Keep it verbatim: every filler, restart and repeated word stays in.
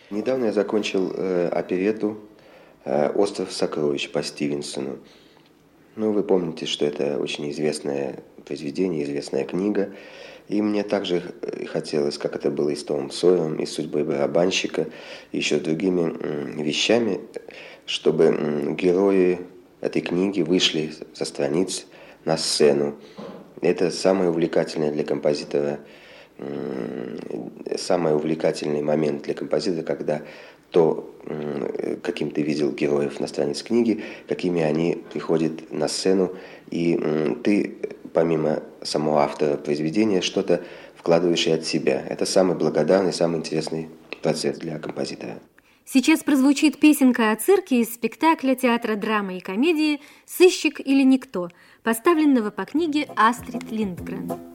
Недавно я закончил э, оперетту э, «Остров сокровищ» по Стивенсону. Ну, вы помните, что это очень известное произведение, известная книга. И мне также э, хотелось, как это было и с Томом Сойером, и с «Судьбой барабанщика», и еще с другими м, вещами, чтобы м, герои этой книги вышли со страниц на сцену. Это самое увлекательное для композитора, самый увлекательный момент для композитора, когда то, каким ты видел героев на странице книги, какими они приходят на сцену, и ты, помимо самого автора произведения, что-то вкладываешь и от себя. Это самый благодарный, самый интересный процесс для композитора. Сейчас прозвучит песенка о цирке из спектакля театра драмы и комедии «Сыщик или никто», поставленного по книге Астрид Линдгрен.